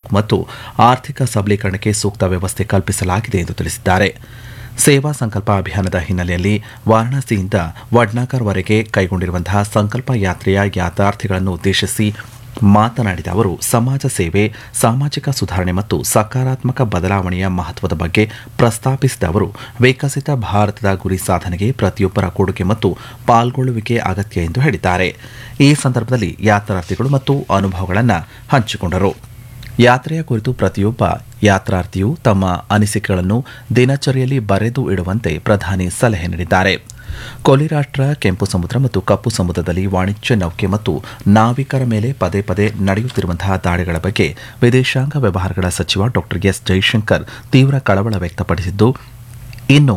ಮತ್ತು ಆರ್ಥಿಕ ಸಬಲೀಕರಣಕ್ಕೆ ಸೂಕ್ತ ವ್ಯವಸ್ಥೆ ಕಲ್ಪಿಸಲಾಗಿದೆ ಎಂದು ತಿಳಿಸಿದ್ದಾರೆ. ಸೇವಾ ಸಂಕಲ್ಪ ಅಭಿಯಾನದ ಹಿನ್ನೆಲೆಯಲ್ಲಿ ವಾರಾಣಸಿಯಿಂದ ವಡ್ನಾಕರ್ವರೆಗೆ ಕೈಗೊಂಡಿರುವಂತಹ ಸಂಕಲ್ಪ ಯಾತ್ರೆಯ ಯಾತ್ರಾರ್ಥಿಗಳನ್ನು ಉದ್ದೇಶಿಸಿ ಮಾತನಾಡಿದ ಅವರು ಸಮಾಜ ಸೇವೆ, ಸಾಮಾಜಿಕ ಸುಧಾರಣೆ ಮತ್ತು ಸಕಾರಾತ್ಮಕ ಬದಲಾವಣೆಯ ಮಹತ್ವದ ಬಗ್ಗೆ ಪ್ರಸ್ತಾಪಿಸಿದ ಅವರು ವಿಕಸಿತ ಭಾರತದ ಗುರಿ ಸಾಧನೆಗೆ ಪ್ರತಿಯೊಬ್ಬರ ಕೊಡುಗೆ ಮತ್ತು ಪಾಲ್ಗೊಳ್ಳುವಿಕೆ ಅಗತ್ಯ ಎಂದು ಹೇಳಿದ್ದಾರೆ. ಈ ಸಂದರ್ಭದಲ್ಲಿ ಯಾತ್ರಾರ್ಥಿಗಳು ಮತ್ತು ಅನುಭವಗಳನ್ನು ಹಂಚಿಕೊಂಡರು. ಯಾತ್ರೆಯ ಕುರಿತು ಪ್ರತಿಯೊಬ್ಬ ಯಾತ್ರಾರ್ಥಿಯು ತಮ್ಮ ಅನಿಸಿಕೆಗಳನ್ನು ದಿನಚರಿಯಲ್ಲಿ ಬರೆದು ಇಡುವಂತೆ ಪ್ರಧಾನಿ ಸಲಹೆ ನೀಡಿದ್ದಾರೆ. ಕೊಲ್ಲಿ ರಾಷ್ಟ್ರ ಕೆಂಪು ಸಮುದ್ರ ಮತ್ತು ಕಪ್ಪು ಸಮುದ್ರದಲ್ಲಿ ವಾಣಿಜ್ಯ ನೌಕೆ ಮತ್ತು ನಾವಿಕರ ಮೇಲೆ ಪದೇ ಪದೇ ನಡೆಯುತ್ತಿರುವಂತಹ ದಾಳಿಗಳ ಬಗ್ಗೆ ವಿದೇಶಾಂಗ ವ್ಯವಹಾರಗಳ ಸಚಿವ ಡಾ ಎಸ್ ಜೈಶಂಕರ್ ತೀವ್ರ ಕಳವಳ ವ್ಯಕ್ತಪಡಿಸಿದ್ದು, ಇನ್ನು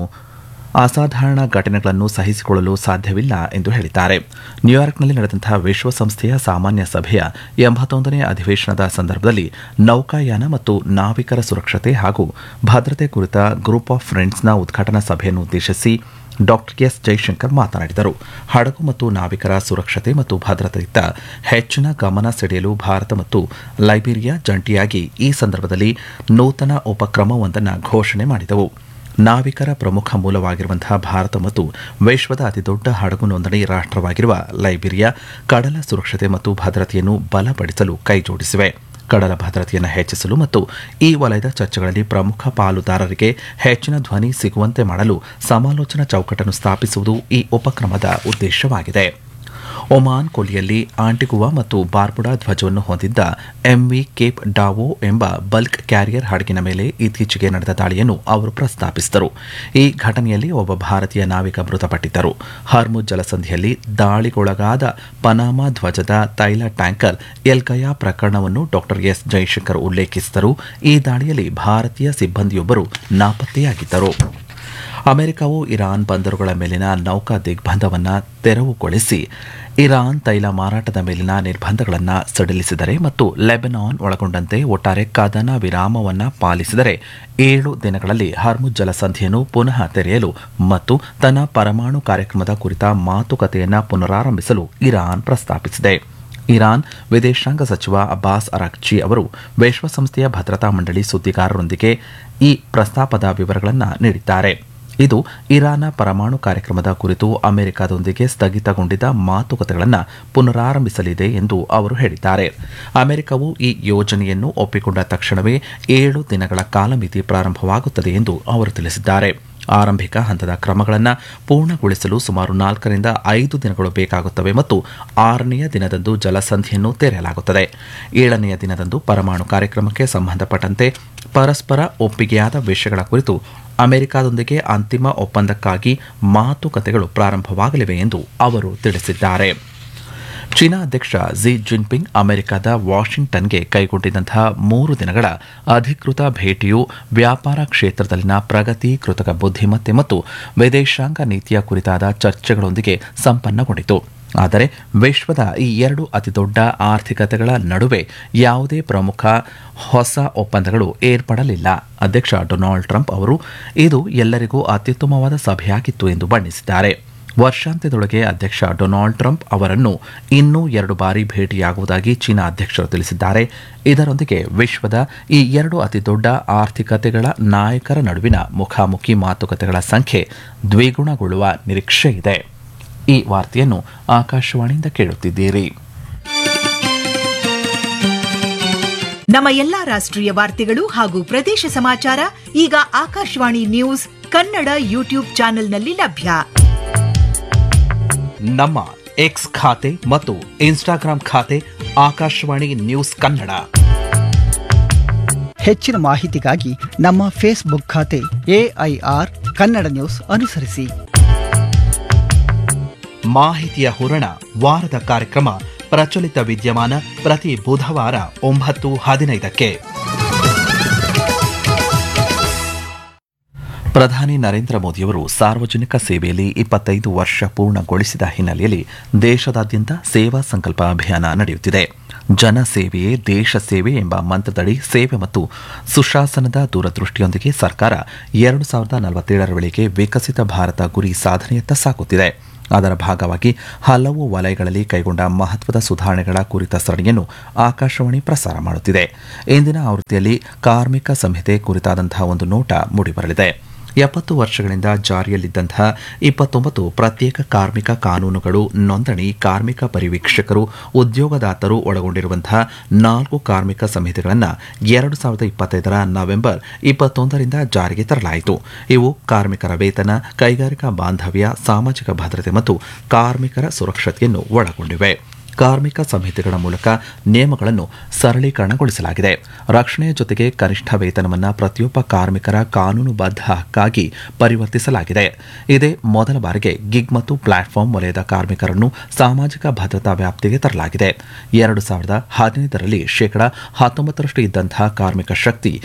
ಅಸಾಧಾರಣ ಘಟನೆಗಳನ್ನು ಸಹಿಸಿಕೊಳ್ಳಲು ಸಾಧ್ಯವಿಲ್ಲ ಎಂದು ಹೇಳಿದ್ದಾರೆ. ನ್ಯೂಯಾರ್ಕ್ನಲ್ಲಿ ನಡೆದಂತಹ ವಿಶ್ವಸಂಸ್ಥೆಯ ಸಾಮಾನ್ಯ ಸಭೆಯ 81ನೇ ಅಧಿವೇಶನದ ಸಂದರ್ಭದಲ್ಲಿ ನೌಕಾಯಾನ ಮತ್ತು ನಾವಿಕರ ಸುರಕ್ಷತೆ ಹಾಗೂ ಭದ್ರತೆ ಕುರಿತ ಗ್ರೂಪ್ ಆಫ್ ಫ್ರೆಂಡ್ಸ್ನ ಉದ್ಘಾಟನಾ ಸಭೆಯನ್ನು ಉದ್ದೇಶಿಸಿ ಡಾ ಎಸ್ ಜೈಶಂಕರ್ ಮಾತನಾಡಿದರು. ಹಡಗು ಮತ್ತು ನಾವಿಕರ ಸುರಕ್ಷತೆ ಮತ್ತು ಭದ್ರತೆಯತ್ತ ಹೆಚ್ಚಿನ ಗಮನ ಸೆಳೆಯಲು ಭಾರತ ಮತ್ತು ಲೈಬೀರಿಯಾ ಜಂಟಿಯಾಗಿ ಈ ಸಂದರ್ಭದಲ್ಲಿ ನೂತನ ಉಪಕ್ರಮವೊಂದನ್ನು ಘೋಷಣೆ ಮಾಡಿದವು. ನಾವಿಕರ ಪ್ರಮುಖ ಮೂಲವಾಗಿರುವಂತಹ ಭಾರತ ಮತ್ತು ವಿಶ್ವದ ಅತಿದೊಡ್ಡ ಹಡಗು ನೋಂದಣಿ ರಾಷ್ಟ್ರವಾಗಿರುವ ಲೈಬೀರಿಯಾ ಕಡಲ ಸುರಕ್ಷತೆ ಮತ್ತು ಭದ್ರತೆಯನ್ನು ಬಲಪಡಿಸಲು ಕೈಜೋಡಿಸಿವೆ. ಕಡಲ ಭದ್ರತೆಯನ್ನು ಹೆಚ್ಚಿಸಲು ಮತ್ತು ಈ ವಲಯದ ಚರ್ಚೆಗಳಲ್ಲಿ ಪ್ರಮುಖ ಪಾಲುದಾರರಿಗೆ ಹೆಚ್ಚಿನ ಧ್ವನಿ ಸಿಗುವಂತೆ ಮಾಡಲು ಸಮಾಲೋಚನಾ ಚೌಕಟ್ಟನ್ನು ಸ್ಥಾಪಿಸುವುದು ಈ ಉಪಕ್ರಮದ ಉದ್ದೇಶವಾಗಿದೆ. ಒಮಾನ್ ಕೊಲ್ಲಿಯಲ್ಲಿ ಆಂಟಿಗುವಾ ಮತ್ತು ಬಾರ್ಬುಡಾ ಧ್ವಜವನ್ನು ಹೊಂದಿದ್ದ ಎಂವಿ ಕೇಪ್ ಡಾವೋ ಎಂಬ ಬಲ್ಕ್ ಕ್ಯಾರಿಯರ್ ಹಡಗಿನ ಮೇಲೆ ಇತ್ತೀಚೆಗೆ ನಡೆದ ದಾಳಿಯನ್ನು ಅವರು ಪ್ರಸ್ತಾಪಿಸಿದರು. ಈ ಘಟನೆಯಲ್ಲಿ ಒಬ್ಬ ಭಾರತೀಯ ನಾವಿಕ ಮೃತಪಟ್ಟಿದ್ದರು. ಹರ್ಮುಜ್ ಜಲಸಂಧಿಯಲ್ಲಿ ದಾಳಿಗೊಳಗಾದ ಪನಾಮಾ ಧ್ವಜದ ತೈಲ ಟ್ಯಾಂಕರ್ ಎಲ್ಗಯಾ ಪ್ರಕರಣವನ್ನು ಡಾ ಎಸ್ ಜೈಶಂಕರ್ ಉಲ್ಲೇಖಿಸಿದರು. ಈ ದಾಳಿಯಲ್ಲಿ ಭಾರತೀಯ ಸಿಬ್ಬಂದಿಯೊಬ್ಬರು ನಾಪತ್ತೆಯಾಗಿದ್ದರು. ಅಮೆರಿಕವು ಇರಾನ್ ಬಂದರುಗಳ ಮೇಲಿನ ನೌಕಾ ದಿಗ್ಬಂಧವನ್ನು ತೆರವುಗೊಳಿಸಿ ಇರಾನ್ ತೈಲ ಮಾರಾಟದ ಮೇಲಿನ ನಿರ್ಬಂಧಗಳನ್ನು ಸಡಿಲಿಸಿದರೆ ಮತ್ತು ಲೆಬನಾನ್ ಒಳಗೊಂಡಂತೆ ಒಟ್ಟಾರೆ ಕದನ ವಿರಾಮವನ್ನು ಪಾಲಿಸಿದರೆ 7 ದಿನಗಳಲ್ಲಿ ಹರ್ಮುಜ್ ಜಲಸಂಧಿಯನ್ನು ಪುನಃ ತೆರೆಯಲು ಮತ್ತು ತನ್ನ ಪರಮಾಣು ಕಾರ್ಯಕ್ರಮದ ಕುರಿತ ಮಾತುಕತೆಯನ್ನು ಪುನರಾರಂಭಿಸಲು ಇರಾನ್ ಪ್ರಸ್ತಾಪಿಸಿದೆ. ಇರಾನ್ ವಿದೇಶಾಂಗ ಸಚಿವ ಅಬ್ಬಾಸ್ ಅರಾಕ್ಚಿ ಅವರು ವಿಶ್ವಸಂಸ್ಥೆಯ ಭದ್ರತಾ ಮಂಡಳಿ ಸುದ್ದಿಗಾರರೊಂದಿಗೆ ಈ ಪ್ರಸ್ತಾಪದ ವಿವರಗಳನ್ನು ನೀಡಿದ್ದಾರೆ. ಇದು ಇರಾನ್ನ ಪರಮಾಣು ಕಾರ್ಯಕ್ರಮದ ಕುರಿತು ಅಮೆರಿಕದೊಂದಿಗೆ ಸ್ಥಗಿತಗೊಂಡಿದ್ದ ಮಾತುಕತೆಗಳನ್ನು ಪುನರಾರಂಭಿಸಲಿದೆ ಎಂದು ಅವರು ಹೇಳಿದ್ದಾರೆ. ಅಮೆರಿಕವು ಈ ಯೋಜನೆಯನ್ನು ಒಪ್ಪಿಕೊಂಡ ತಕ್ಷಣವೇ 7 ದಿನಗಳ ಕಾಲಮಿತಿ ಪ್ರಾರಂಭವಾಗುತ್ತದೆ ಎಂದು ಅವರು ತಿಳಿಸಿದ್ದಾರೆ. ಆರಂಭಿಕ ಹಂತದ ಕ್ರಮಗಳನ್ನು ಪೂರ್ಣಗೊಳಿಸಲು ಸುಮಾರು 4 ರಿಂದ 5 ದಿನಗಳು ಬೇಕಾಗುತ್ತವೆ ಮತ್ತು 6ನೆಯ ದಿನದಂದು ಜಲಸಂಧಿಯನ್ನು ತೆರೆಯಲಾಗುತ್ತದೆ. 7ನೆಯ ದಿನದಂದು ಪರಮಾಣು ಕಾರ್ಯಕ್ರಮಕ್ಕೆ ಸಂಬಂಧಪಟ್ಟಂತೆ ಪರಸ್ಪರ ಒಪ್ಪಿಗೆಯಾದ ವಿಷಯಗಳ ಕುರಿತು ಅಮೆರಿಕದೊಂದಿಗೆ ಅಂತಿಮ ಒಪ್ಪಂದಕ್ಕಾಗಿ ಮಾತುಕತೆಗಳು ಪ್ರಾರಂಭವಾಗಲಿವೆ ಎಂದು ಅವರು ತಿಳಿಸಿದ್ದಾರೆ. ಚೀನಾ ಅಧ್ಯಕ್ಷ ಝಿ ಜಿನ್ಪಿಂಗ್ ಅಮೆರಿಕದ ವಾಷಿಂಗ್ಟನ್ಗೆ ಕೈಗೊಂಡಿದ್ದಂತಹ 3 ದಿನಗಳ ಅಧಿಕೃತ ಭೇಟಿಯು ವ್ಯಾಪಾರ ಕ್ಷೇತ್ರದಲ್ಲಿನ ಪ್ರಗತಿ, ಕೃತಕ ಬುದ್ಧಿಮತ್ತೆ ಮತ್ತು ವಿದೇಶಾಂಗ ನೀತಿಯ ಕುರಿತಾದ ಚರ್ಚೆಗಳೊಂದಿಗೆ ಸಂಪನ್ನಗೊಂಡಿತು. ಆದರೆ ವಿಶ್ವದ ಈ 2 ಅತಿದೊಡ್ಡ ಆರ್ಥಿಕತೆಗಳ ನಡುವೆ ಯಾವುದೇ ಪ್ರಮುಖ ಹೊಸ ಒಪ್ಪಂದಗಳು ಏರ್ಪಡಲಿಲ್ಲ. ಅಧ್ಯಕ್ಷ ಡೊನಾಲ್ಡ್ ಟ್ರಂಪ್ ಅವರು ಇದು ಎಲ್ಲರಿಗೂ ಅತ್ಯುತ್ತಮವಾದ ಸಭೆಯಾಗಿತ್ತು ಎಂದು ಬಣ್ಣಿಸಿದ್ದಾರೆ. ವರ್ಷಾಂತ್ಯದೊಳಗೆ ಅಧ್ಯಕ್ಷ ಡೊನಾಲ್ಡ್ ಟ್ರಂಪ್ ಅವರನ್ನು ಇನ್ನೂ 2 ಬಾರಿ ಭೇಟಿಯಾಗುವುದಾಗಿ ಚೀನಾ ಅಧ್ಯಕ್ಷರು ತಿಳಿಸಿದ್ದಾರೆ. ಇದರೊಂದಿಗೆ ವಿಶ್ವದ ಈ 2 ಅತಿದೊಡ್ಡ ಆರ್ಥಿಕತೆಗಳ ನಾಯಕರ ನಡುವಿನ ಮುಖಾಮುಖಿ ಮಾತುಕತೆಗಳ ಸಂಖ್ಯೆ ದ್ವಿಗುಣಗೊಳ್ಳುವ ನಿರೀಕ್ಷೆ ಇದೆ. ಈ ವಾರ್ತೆಯನ್ನು ಆಕಾಶವಾಣಿಯಿಂದ ಕೇಳುತ್ತಿದ್ದೀರಿ. ನಮ್ಮ ಎಲ್ಲಾ ರಾಷ್ಟ್ರೀಯ ವಾರ್ತೆಗಳು ಹಾಗೂ ಪ್ರದೇಶ ಸಮಾಚಾರ ಈಗ ಆಕಾಶವಾಣಿ ನ್ಯೂಸ್ ಕನ್ನಡ ಯೂಟ್ಯೂಬ್ ಚಾನೆಲ್ನಲ್ಲಿ ಲಭ್ಯ. ನಮ್ಮ ಎಕ್ಸ್ ಖಾತೆ ಮತ್ತು ಇನ್ಸ್ಟಾಗ್ರಾಂ ಖಾತೆ ಆಕಾಶವಾಣಿ ನ್ಯೂಸ್ ಕನ್ನಡ. ಹೆಚ್ಚಿನ ಮಾಹಿತಿಗಾಗಿ ನಮ್ಮ ಫೇಸ್ಬುಕ್ ಖಾತೆ AIR ಕನ್ನಡ ನ್ಯೂಸ್ ಅನುಸರಿಸಿ. ಮಾಹಿತಿಯ ಹೂರಣ ವಾರದ ಕಾರ್ಯಕ್ರಮ ಪ್ರಚಲಿತ ವಿದ್ಯಮಾನ ಪ್ರತಿ ಬುಧವಾರ 9:15ಕ್ಕೆ. ಪ್ರಧಾನಿ ನರೇಂದ್ರ ಮೋದಿಯವರು ಸಾರ್ವಜನಿಕ ಸೇವೆಯಲ್ಲಿ 25 ವರ್ಷ ಪೂರ್ಣಗೊಳಿಸಿದ ಹಿನ್ನೆಲೆಯಲ್ಲಿ ದೇಶದಾದ್ಯಂತ ಸೇವಾ ಸಂಕಲ್ಪ ಅಭಿಯಾನ ನಡೆಯುತ್ತಿದೆ. ಜನ ಸೇವೆಯೇ ದೇಶ ಸೇವೆ ಎಂಬ ಮಂತ್ರದಡಿ ಸೇವೆ ಮತ್ತು ಸುಶಾಸನದ ದೂರದೃಷ್ಟಿಯೊಂದಿಗೆ ಸರ್ಕಾರ 2047ರ ವೇಳೆಗೆ ವಿಕಸಿತ ಭಾರತ ಗುರಿ ಸಾಧನೆಯತ್ತ ಸಾಗುತ್ತಿದೆ. ಅದರ ಭಾಗವಾಗಿ ಹಲವು ವಲಯಗಳಲ್ಲಿ ಕೈಗೊಂಡ ಮಹತ್ವದ ಸುಧಾರಣೆಗಳ ಕುರಿತ ಸರಣಿಯನ್ನು ಆಕಾಶವಾಣಿ ಪ್ರಸಾರ ಮಾಡುತ್ತಿದೆ. ಇಂದಿನ ಆವೃತ್ತಿಯಲ್ಲಿ ಕಾರ್ಮಿಕ ಸಂಹಿತೆ ಕುರಿತಾದಂತಹ ಒಂದು ನೋಟ ಮೂಡಿಬರಲಿದೆ. 70 ವರ್ಷಗಳಿಂದ ಜಾರಿಯಲ್ಲಿದ್ದಂತಹ 29 ಪ್ರತ್ಯೇಕ ಕಾರ್ಮಿಕ ಕಾನೂನುಗಳು, ನೋಂದಣಿ, ಕಾರ್ಮಿಕ ಪರಿವೀಕ್ಷಕರು, ಉದ್ಯೋಗದಾತರು ಒಳಗೊಂಡಿರುವಂತಹ 4 ಕಾರ್ಮಿಕ ಸಂಹಿತೆಗಳನ್ನು 2025 ನವೆಂಬರ್ 21ರಿಂದ ಜಾರಿಗೆ ತರಲಾಯಿತು. ಇವು ಕಾರ್ಮಿಕರ ವೇತನ, ಕೈಗಾರಿಕಾ ಬಾಂಧವ್ಯ, ಸಾಮಾಜಿಕ ಭದ್ರತೆ ಮತ್ತು ಕಾರ್ಮಿಕರ ಸುರಕ್ಷತೆಯನ್ನು ಒಳಗೊಂಡಿವೆ. ಕಾರ್ಮಿಕ ಸಂಹಿತೆಗಳ ಮೂಲಕ ನಿಯಮಗಳನ್ನು ಸರಳೀಕರಣಗೊಳಿಸಲಾಗಿದೆ. ರಕ್ಷಣೆಯ ಜೊತೆಗೆ ಕನಿಷ್ಠ ವೇತನವನ್ನು ಪ್ರತಿಯೊಬ್ಬ ಕಾರ್ಮಿಕರ ಕಾನೂನುಬದ್ಧ ಹಕ್ಕಾಗಿ ಪರಿವರ್ತಿಸಲಾಗಿದೆ. ಇದೇ ಮೊದಲ ಬಾರಿಗೆ ಗಿಗ್ ಮತ್ತು ಪ್ಲಾಟ್ಫಾರ್ಮ್ ವಲಯದ ಕಾರ್ಮಿಕರನ್ನು ಸಾಮಾಜಿಕ ಭದ್ರತಾ ವ್ಯಾಪ್ತಿಗೆ ತರಲಾಗಿದೆ. 2015ರಲ್ಲಿ 19% ಇದ್ದಂತಹ ಕಾರ್ಮಿಕ ಶಕ್ತಿ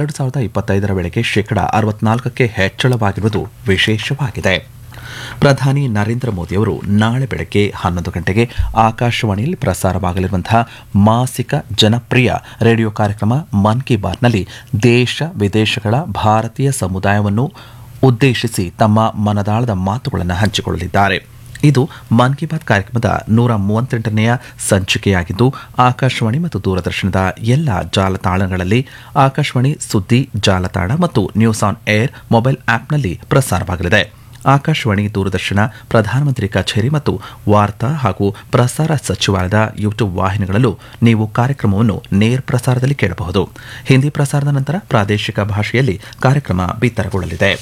2025 ವೇಳೆಗೆ 64% ಹೆಚ್ಚಳವಾಗಿರುವುದು ವಿಶೇಷವಾಗಿದೆ. ಪ್ರಧಾನಿ ನರೇಂದ್ರ ಮೋದಿಯವರು ನಾಳೆ ಬೆಳಗ್ಗೆ 11 ಗಂಟೆಗೆ ಆಕಾಶವಾಣಿಯಲ್ಲಿ ಪ್ರಸಾರವಾಗಲಿರುವಂತಹ ಮಾಸಿಕ ಜನಪ್ರಿಯ ರೇಡಿಯೋ ಕಾರ್ಯಕ್ರಮ ಮನ್ ಕಿ ಬಾತ್ನಲ್ಲಿ ದೇಶ ವಿದೇಶಗಳ ಭಾರತೀಯ ಸಮುದಾಯವನ್ನು ಉದ್ದೇಶಿಸಿ ತಮ್ಮ ಮನದಾಳದ ಮಾತುಗಳನ್ನು ಹಂಚಿಕೊಳ್ಳಲಿದ್ದಾರೆ. ಇದು ಮನ್ ಕಿ ಬಾತ್ ಕಾರ್ಯಕ್ರಮದ 138ನೇ ಸಂಚಿಕೆಯಾಗಿದ್ದು ಆಕಾಶವಾಣಿ ಮತ್ತು ದೂರದರ್ಶನದ ಎಲ್ಲ ಜಾಲತಾಣಗಳಲ್ಲಿ, ಆಕಾಶವಾಣಿ ಸುದ್ದಿ ಜಾಲತಾಣ ಮತ್ತು ನ್ಯೂಸ್ ಆನ್ ಏರ್ ಮೊಬೈಲ್ ಆಪ್ನಲ್ಲಿ ಪ್ರಸಾರವಾಗಲಿದೆ. ಆಕಾಶವಾಣಿ, ದೂರದರ್ಶನ, ಪ್ರಧಾನಮಂತ್ರಿ ಕಚೇರಿ ಮತ್ತು ವಾರ್ತಾ ಹಾಗೂ ಪ್ರಸಾರ ಸಚಿವಾಲಯದ ಯೂಟ್ಯೂಬ್ ವಾಹಿನಿಗಳಲ್ಲೂ ನೀವು ಕಾರ್ಯಕ್ರಮವನ್ನು ನೇರ ಪ್ರಸಾರದಲ್ಲಿ ಕೇಳಬಹುದು. ಹಿಂದಿ ಪ್ರಸಾರದ ನಂತರ ಪ್ರಾದೇಶಿಕ ಭಾಷೆಯಲ್ಲಿ ಕಾರ್ಯಕ್ರಮ ಬಿತ್ತರಗೊಳ್ಳಲಿದೆ.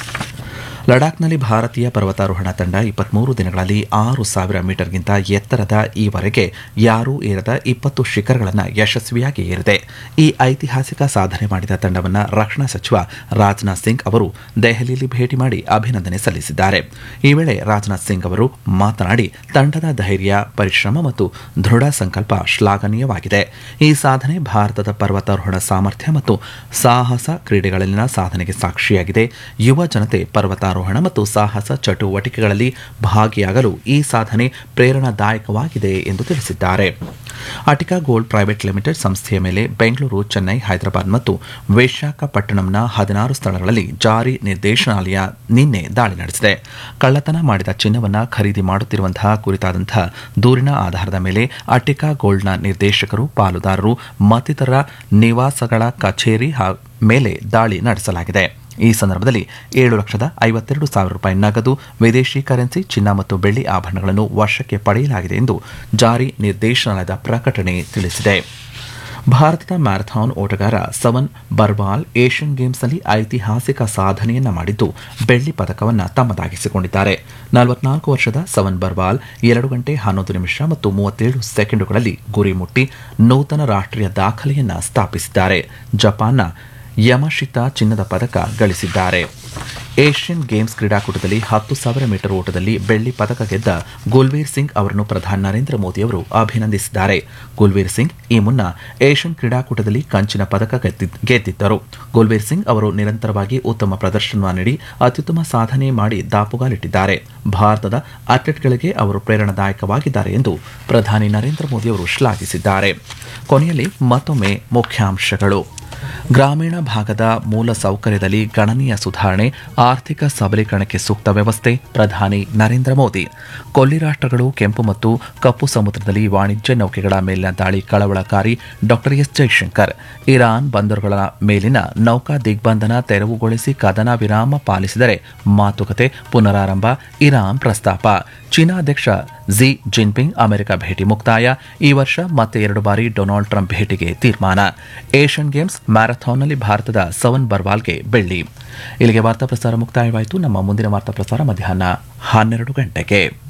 ಲಡಾಖ್ನಲ್ಲಿ ಭಾರತೀಯ ಪರ್ವತಾರೋಹಣ ತಂಡ 23 ದಿನಗಳಲ್ಲಿ 6,000 ಮೀಟರ್ಗಿಂತ ಎತ್ತರದ ಈವರೆಗೆ ಯಾರೂ ಏರದ 20 ಶಿಖರಗಳನ್ನು ಯಶಸ್ವಿಯಾಗಿ ಏರಿದೆ. ಈ ಐತಿಹಾಸಿಕ ಸಾಧನೆ ಮಾಡಿದ ತಂಡವನ್ನು ರಕ್ಷಣಾ ಸಚಿವ ರಾಜನಾಥ್ ಸಿಂಗ್ ಅವರು ದೆಹಲಿಯಲ್ಲಿ ಭೇಟಿ ಮಾಡಿ ಅಭಿನಂದನೆ ಸಲ್ಲಿಸಿದ್ದಾರೆ. ಈ ವೇಳೆ ರಾಜನಾಥ್ ಸಿಂಗ್ ಅವರು ಮಾತನಾಡಿ, ತಂಡದ ಧೈರ್ಯ, ಪರಿಶ್ರಮ ಮತ್ತು ದೃಢ ಸಂಕಲ್ಪ ಶ್ಲಾಘನೀಯವಾಗಿದೆ. ಈ ಸಾಧನೆ ಭಾರತದ ಪರ್ವತಾರೋಹಣ ಸಾಮರ್ಥ್ಯ ಮತ್ತು ಸಾಹಸ ಕ್ರೀಡೆಗಳಲ್ಲಿನ ಸಾಧನೆಗೆ ಸಾಕ್ಷಿಯಾಗಿದೆ. ಯುವ ಜನತೆ ಪರ್ವತಾರೋಹಣ ಮತ್ತು ಸಾಹಸ ಚಟುವಟಿಕೆಗಳಲ್ಲಿ ಭಾಗಿಯಾಗಲು ಈ ಸಾಧನೆ ಪ್ರೇರಣಾದಾಯಕವಾಗಿದೆ ಎಂದು ತಿಳಿಸಿದ್ದಾರೆ. ಅಟಿಕಾ ಗೋಲ್ಡ್ ಪ್ರೈವೇಟ್ ಲಿಮಿಟೆಡ್ ಸಂಸ್ಥೆಯ ಮೇಲೆ ಬೆಂಗಳೂರು, ಚೆನ್ನೈ, ಹೈದರಾಬಾದ್ ಮತ್ತು ವಿಶಾಖಪಟ್ಟಣಂನ 16 ಸ್ಥಳಗಳಲ್ಲಿ ಜಾರಿ ನಿರ್ದೇಶನಾಲಯ ನಿನ್ನೆ ದಾಳಿ ನಡೆಸಿದೆ. ಕಳ್ಳತನ ಮಾಡಿದ ಚಿನ್ನವನ್ನು ಖರೀದಿ ಮಾಡುತ್ತಿರುವಂತಹ ಕುರಿತಾದಂತಹ ದೂರಿನ ಆಧಾರದ ಮೇಲೆ ಅಟಿಕಾ ಗೋಲ್ಡ್ನ ನಿರ್ದೇಶಕರು, ಪಾಲುದಾರರು ಮತ್ತಿತರ ನಿವಾಸಗಳ ಕಚೇರಿ ಮೇಲೆ ದಾಳಿ ನಡೆಸಲಾಗಿದೆ. ಈ ಸಂದರ್ಭದಲ್ಲಿ 7,52,000 ರೂಪಾಯಿ ನಗದು, ವಿದೇಶಿ ಕರೆನ್ಸಿ, ಚಿನ್ನ ಮತ್ತು ಬೆಳ್ಳಿ ಆಭರಣಗಳನ್ನು ವಶಕ್ಕೆ ಪಡೆಯಲಾಗಿದೆ ಎಂದು ಜಾರಿ ನಿರ್ದೇಶನಾಲಯದ ಪ್ರಕಟಣೆ ತಿಳಿಸಿದೆ. ಭಾರತದ ಮ್ಯಾರಥಾನ್ ಓಟಗಾರ ಸವನ್ ಬರ್ವಾಲ್ ಏಷ್ಯನ್ ಗೇಮ್ಸ್ನಲ್ಲಿ ಐತಿಹಾಸಿಕ ಸಾಧನೆಯನ್ನ ಮಾಡಿದ್ದು ಬೆಳ್ಳಿ ಪದಕವನ್ನು ತಮ್ಮದಾಗಿಸಿಕೊಂಡಿದ್ದಾರೆ. 44 ವರ್ಷದ ಸವನ್ ಬರ್ವಾಲ್ 2 ಗಂಟೆ 11 ನಿಮಿಷ ಮತ್ತು 37 ಸೆಕೆಂಡುಗಳಲ್ಲಿ ಗುರಿ ಮುಟ್ಟಿ ನೂತನ ರಾಷ್ಟ್ರೀಯ ದಾಖಲೆಯನ್ನ ಸ್ಥಾಪಿಸಿದ್ದಾರೆ. ಜಪಾನ್ನ ಯಮಶಿತಾ ಚಿನ್ನದ ಪದಕ ಗಳಿಸಿದ್ದಾರೆ. ಏಷ್ಯನ್ ಗೇಮ್ಸ್ ಕ್ರೀಡಾಕೂಟದಲ್ಲಿ 10,000 ಮೀಟರ್ ಓಟದಲ್ಲಿ ಬೆಳ್ಳಿ ಪದಕ ಗೆದ್ದ ಗುಲ್ವೀರ್ ಸಿಂಗ್ ಅವರನ್ನು ಪ್ರಧಾನಿ ನರೇಂದ್ರ ಮೋದಿ ಅವರು ಅಭಿನಂದಿಸಿದ್ದಾರೆ. ಗುಲ್ವೀರ್ ಸಿಂಗ್ ಈ ಮುನ್ನ ಏಷ್ಯನ್ ಕ್ರೀಡಾಕೂಟದಲ್ಲಿ ಕಂಚಿನ ಪದಕ ಗೆದ್ದಿದ್ದರು. ಗುಲ್ವೀರ್ ಸಿಂಗ್ ಅವರು ನಿರಂತರವಾಗಿ ಉತ್ತಮ ಪ್ರದರ್ಶನ ನೀಡಿ ಅತ್ಯುತ್ತಮ ಸಾಧನೆ ಮಾಡಿ ದಾಪುಗಾಲಿಟ್ಟಿದ್ದಾರೆ. ಭಾರತದ ಅಥ್ಲೆಟ್ಗಳಿಗೆ ಅವರು ಪ್ರೇರಣಾದಾಯಕವಾಗಿದ್ದಾರೆ ಎಂದು ಪ್ರಧಾನಿ ನರೇಂದ್ರ ಮೋದಿ ಅವರು ಶ್ಲಾಘಿಸಿದ್ದಾರೆ. ಕೊನೆಯಲ್ಲಿ ಮತ್ತೊಮ್ಮೆ ಮುಖ್ಯಾಂಶಗಳು. ಗ್ರಾಮೀಣ ಭಾಗದ ಮೂಲ ಸೌಕರ್ಯದಲ್ಲಿ ಗಣನೀಯ ಸುಧಾರಣೆ, ಆರ್ಥಿಕ ಸಬಲೀಕರಣಕ್ಕೆ ಸೂಕ್ತ ವ್ಯವಸ್ಥೆ, ಪ್ರಧಾನಿ ನರೇಂದ್ರ ಮೋದಿ. ಕೊಲ್ಲಿ ರಾಷ್ಟ್ರಗಳು ಕೆಂಪು ಮತ್ತು ಕಪ್ಪು ಸಮುದ್ರದಲ್ಲಿ ವಾಣಿಜ್ಯ ನೌಕೆಗಳ ಮೇಲಿನ ದಾಳಿ ಕಳವಳಕಾರಿ, ಡಾ ಎಸ್ ಜೈಶಂಕರ್. ಇರಾನ್ ಬಂದರುಗಳ ಮೇಲಿನ ನೌಕಾ ದಿಗ್ಬಂಧನ ತೆರವುಗೊಳಿಸಿ ಕದನ ವಿರಾಮ ಪಾಲಿಸಿದರೆ ಮಾತುಕತೆ ಪುನರಾರಂಭ, ಇರಾನ್ ಪ್ರಸ್ತಾಪ. ಚೀನಾ ಅಧ್ಯಕ್ಷ ಝಿ ಜಿನ್ಪಿಂಗ್ ಅಮೆರಿಕ ಭೇಟಿ ಮುಕ್ತಾಯ. ಈ ವರ್ಷ ಮತ್ತೆ 2 ಬಾರಿ ಡೊನಾಲ್ಡ್ ಟ್ರಂಪ್ ಭೇಟಿಗೆ ತೀರ್ಮಾನ. ಏಷ್ಯನ್ ಗೇಮ್ಸ್ ಮ್ಯಾರಥಾನ್ನಲ್ಲಿ ಭಾರತದ ಸವನ್ ಬರ್ವಾಲ್ಗೆ ಬೆಳ್ಳಿ. ಇಲ್ಲಿಗೆ ವಾರ್ತಾ ಪ್ರಸಾರ ಮುಕ್ತಾಯವಾಯಿತು. ನಮ್ಮ ಮುಂದಿನ ವಾರ್ತಾ ಪ್ರಸಾರ ಮಧ್ಯಾಹ್ನ 12 ಗಂಟೆಗೆ.